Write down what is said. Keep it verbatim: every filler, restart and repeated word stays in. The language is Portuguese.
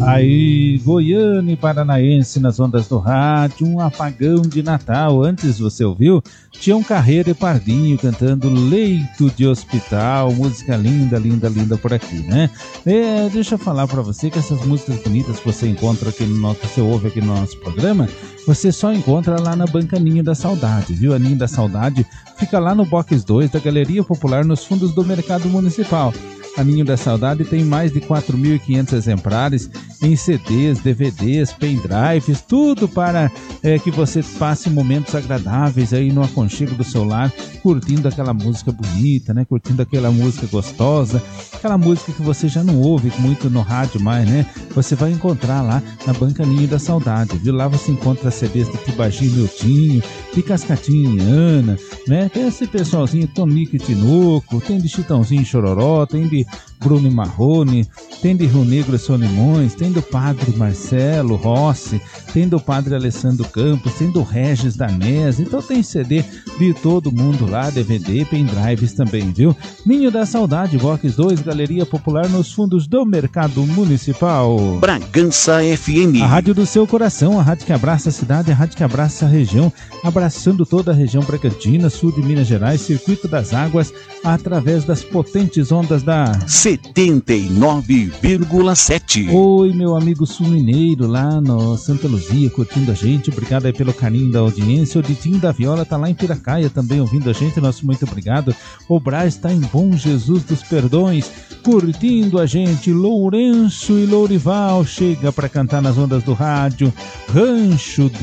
Aí, Goiânia e Paranaense nas ondas do rádio, um apagão de Natal. Antes você ouviu? Tião Carreira e Pardinho cantando Leito de Hospital, música linda, linda, linda por aqui, né? É, deixa eu falar pra você que essas músicas bonitas que você encontra aqui no nosso, que você ouve aqui no nosso programa, você só encontra lá na banca Ninho da Saudade, viu? A Ninho da Saudade fica lá no box dois da Galeria Popular, nos fundos do Mercado Municipal. A Ninho da Saudade tem mais de quatro mil e quinhentos exemplares em C Ds, D V Ds, pendrives, tudo para é, que você passe momentos agradáveis aí no aconchego do seu lar, curtindo aquela música bonita, né? Curtindo aquela música gostosa, aquela música que você já não ouve muito no rádio mais, né? Você vai encontrar lá na banca Ninho da Saudade, viu? Lá você encontra C Ds de Tibagi Miltinho, de Cascatinha e Ana, né? Tem esse pessoalzinho, Tonico e Tinoco, tem de Chitãozinho e Chororó, tem de Bruno e Marrone, tem de Rio Negro e Solimões, tem do Padre Marcelo Rossi, tem do Padre Alessandro Campos, tem do Regis Danés, então tem C D de todo mundo lá, D V D, pendrives também, viu? Ninho da Saudade, box dois, Galeria Popular, nos fundos do Mercado Municipal. Bragança F M. A rádio do seu coração, a rádio que abraça a cidade, a rádio que abraça a região, abraçando toda a região Bragantina, sul de Minas Gerais, Circuito das Águas, através das potentes ondas da setenta e nove vírgula sete. Oi, meu amigo sul mineiro, lá no Santa Luzia, curtindo a gente, obrigado aí pelo carinho da audiência. O Ditinho da Viola tá lá em Piracaia também ouvindo a gente, nosso muito obrigado. O Braz tá em Bom Jesus dos Perdões, curtindo a gente. Lourenço e Lourival chega para cantar nas ondas do rádio. Rancho